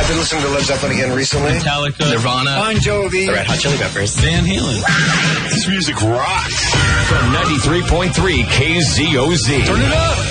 I've been listening to Led Zeppelin again recently. Metallica, Nirvana, Bon Jovi, The Red Hot Chili Peppers, Van Halen. This music rocks. From 93.3 KZOZ. Turn it up.